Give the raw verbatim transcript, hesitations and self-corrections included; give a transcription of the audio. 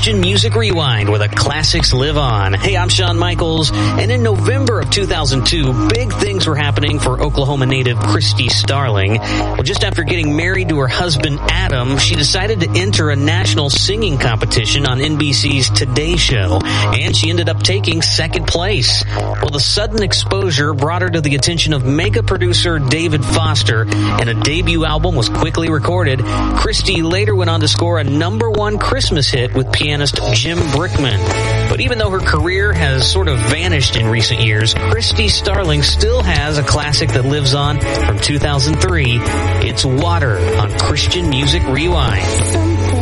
Christian Music Rewind, where the classics live on. Hey, I'm Shawn Michaels, and in November of two thousand two, big things were happening for Oklahoma native Christy Starling. Well, just after getting married to her husband, Adam, she decided to enter a national singing competition on N B C's Today Show, and she ended up taking second place. Well, the sudden exposure brought her to the attention of mega producer David Foster, and a debut album was quickly recorded. Christy later went on to score a number one Christmas hit with pianist Jim Brickman. But even though her career has sort of vanished in recent years, Christy Starling still has a classic that lives on from two thousand three. It's Water on Christian Music Rewind.